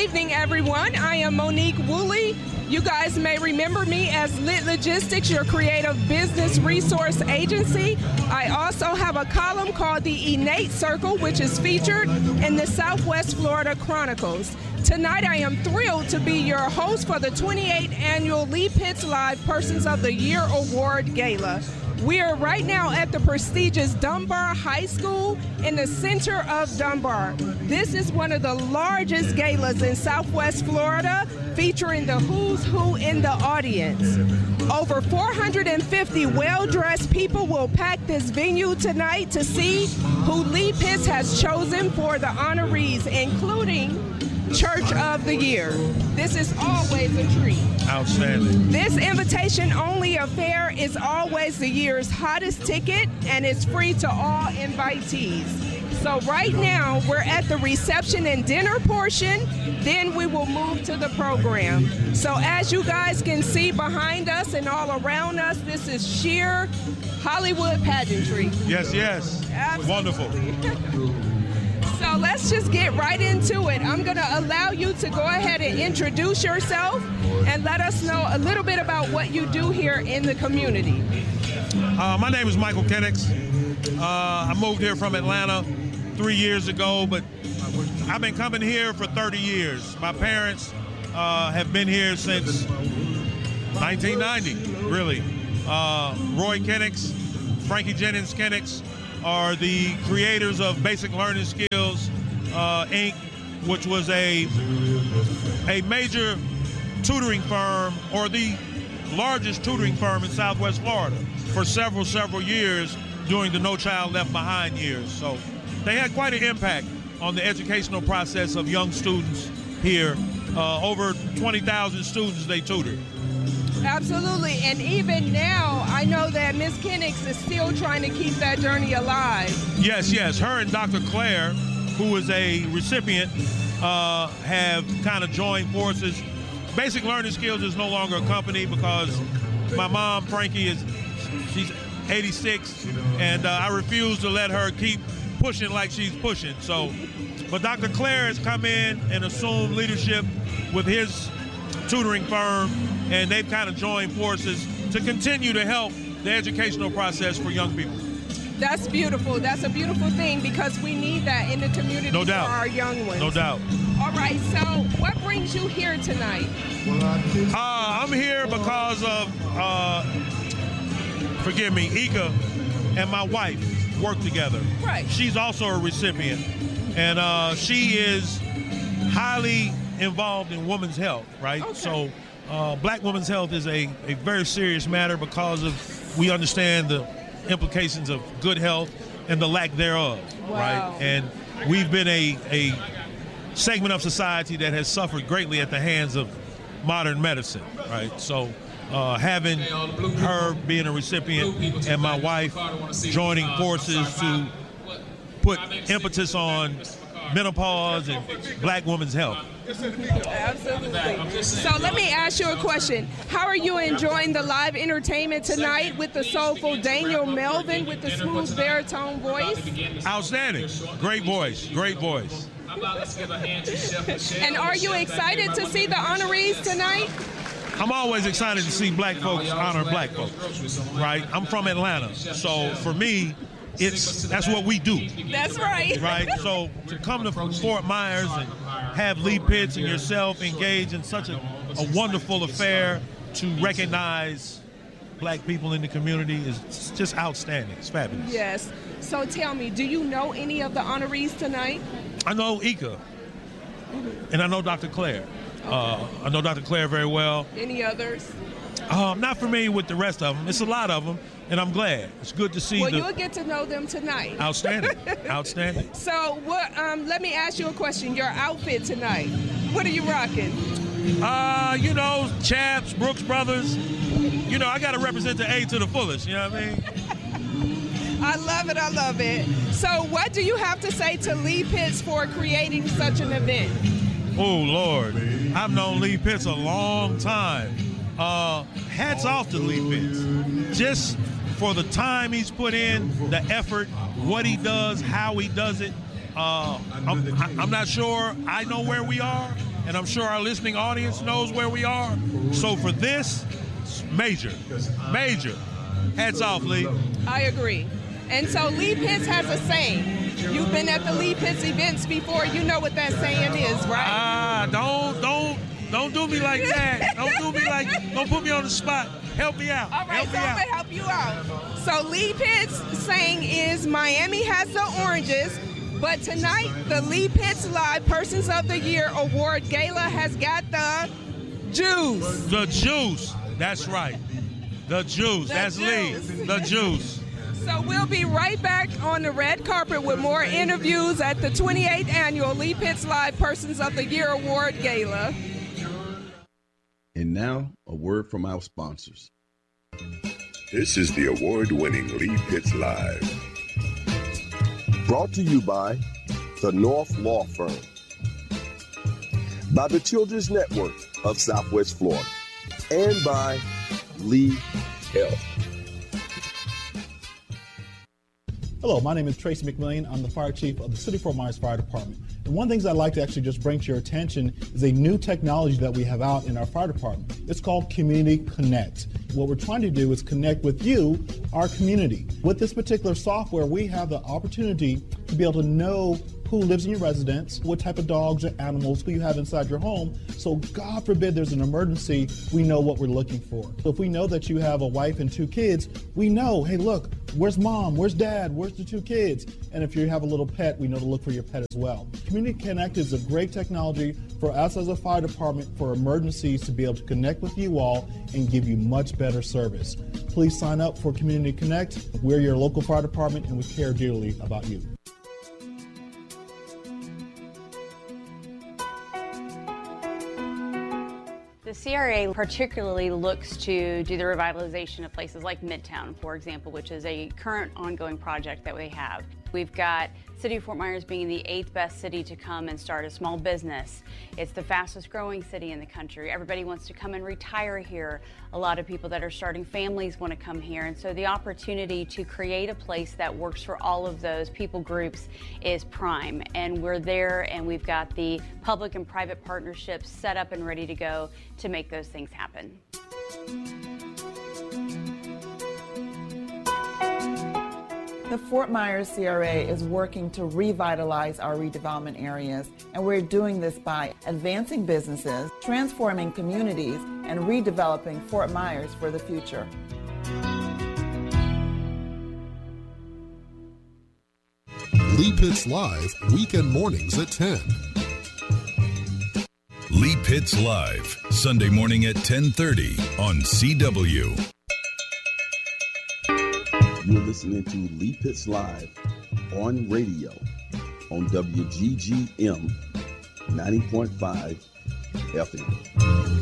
evening, everyone. I am Monique Woolley. You guys may remember me as Lit Logistics, your creative business resource agency. I also have a column called the Innate Circle, which is featured in the Southwest Florida Chronicles. Tonight, I am thrilled to be your host for the 28th annual Lee Pitts Live Persons of the Year Award Gala. We are right now at the prestigious Dunbar High School in the center of Dunbar. This is one of the largest galas in Southwest Florida, featuring the who's who in the audience. Over 450 well-dressed people will pack this venue tonight to see who Lee Pitts has chosen for the honorees, including Church of the Year. This is always a treat. Outstanding. This invitation-only affair is always the year's hottest ticket, and it's free to all invitees. So right now, we're at the reception and dinner portion, then we will move to the program. So as you guys can see behind us and all around us, this is sheer Hollywood pageantry. Yes, yes. Absolutely. Wonderful. So let's just get right into it. I'm going to allow you to go ahead and introduce yourself and let us know a little bit about what you do here in the community. My name is Michael Kennicks. I moved here from Atlanta 3 years ago, but I've been coming here for 30 years. My parents have been here since 1990, really. Roy Kennicks, Frankie Jennings Kennicks are the creators of Basic Learning Skills, Inc., which was a major tutoring firm, or the largest tutoring firm in Southwest Florida for several years during the No Child Left Behind years. So they had quite an impact on the educational process of young students here. Over 20,000 students they tutored. Absolutely, and even now, I know that Ms. Kennicks is still trying to keep that journey alive. Yes. Her and Dr. Claire, who is a recipient, have kind of joined forces. Basic Learning Skills is no longer a company because my mom, Frankie, she's 86, and I refuse to let her keep pushing like she's pushing. So, but Dr. Claire has come in and assumed leadership with his tutoring firm, and they've kind of joined forces to continue to help the educational process for young people. That's beautiful. That's a beautiful thing because we need that in the community. No doubt. For our young ones. No doubt. All right, so what brings you here tonight? I'm here because of, forgive me, Ika and my wife work together. Right. She's also a recipient, and she is highly involved in women's health, right? Okay. So black women's health is a very serious matter because of we understand the implications of good health and the lack thereof, wow. right? And we've been a segment of society that has suffered greatly at the hands of modern medicine, right? So having her being a recipient and my wife joining forces to put impetus on menopause and black women's health. Absolutely. So let me ask you a question. How are you enjoying the live entertainment tonight with the soulful Daniel Melvin with the smooth baritone voice? Outstanding. Great voice. Great voice. And are you excited to see the honorees tonight? I'm always excited to see black folks honor black folks, right? I'm from Atlanta, so for me, that's what we do. That's right. Right? So to come to Fort Myers and have Lee Pitts and yourself engage in such a wonderful affair to recognize black people in the community is just outstanding. It's fabulous. Yes. So tell me, do you know any of the honorees tonight? I know Ika, and I know Dr. Claire. I know Dr. Claire very well. Any others? I'm not familiar with the rest of them. It's a lot of them, and I'm glad. It's good to see. Well, you'll get to know them tonight. Outstanding. Outstanding. So, let me ask you a question. Your outfit tonight, what are you rocking? Chaps, Brooks Brothers. I got to represent the A to the fullest. You know what I mean? I love it. So, what do you have to say to Lee Pitts for creating such an event? Oh, Lord. I've known Lee Pitts a long time. Hats off to Lee Pitts. Just for the time he's put in, the effort, what he does, how he does it. I'm not sure I know where we are, and I'm sure our listening audience knows where we are. So for this, major. Hats off, Lee. I agree. And so Lee Pitts has a saying. You've been at the Lee Pitts events before. You know what that saying is, right? Don't do me like that. Don't put me on the spot. Help me out. All right, I'm going to help you out. So Lee Pitts' saying is, Miami has the oranges, but tonight the Lee Pitts Live Persons of the Year Award Gala has got the juice. The juice. That's right. The juice. That's Lee. The juice. So we'll be right back on the red carpet with more interviews at the 28th Annual Lee Pitts Live Persons of the Year Award Gala. And now, a word from our sponsors. This is the award-winning Lee Pitts Live. Brought to you by the North Law Firm, by the Children's Network of Southwest Florida, and by Lee Health. Hello, my name is Tracy McMillian. I'm the fire chief of the City of Fort Myers Fire Department. And one of the things I'd like to actually just bring to your attention is a new technology that we have out in our fire department. It's called Community Connect. What we're trying to do is connect with you, our community. With this particular software, we have the opportunity to be able to know who lives in your residence, what type of dogs or animals, who you have inside your home. So God forbid there's an emergency, we know what we're looking for. So if we know that you have a wife and 2 kids, we know, hey, look, where's mom? Where's dad? Where's the 2 kids? And if you have a little pet, we know to look for your pet as well. Community Connect is a great technology for us as a fire department for emergencies to be able to connect with you all and give you much better service. Please sign up for Community Connect. We're your local fire department and we care dearly about you. The CRA particularly looks to do the revitalization of places like Midtown, for example, which is a current ongoing project that we have. We've got City of Fort Myers being the 8th best city to come and start a small business. It's the fastest growing city in the country. Everybody wants to come and retire here. A lot of people that are starting families want to come here. And so the opportunity to create a place that works for all of those people groups is prime. And we're there, and we've got the public and private partnerships set up and ready to go to make those things happen. The Fort Myers CRA is working to revitalize our redevelopment areas, and we're doing this by advancing businesses, transforming communities, and redeveloping Fort Myers for the future. Lee Pitts Live, weekend mornings at 10. Lee Pitts Live, Sunday morning at 10:30 on CW. You're listening to Lee Pitts Live on radio on WGGM 90.5 FM.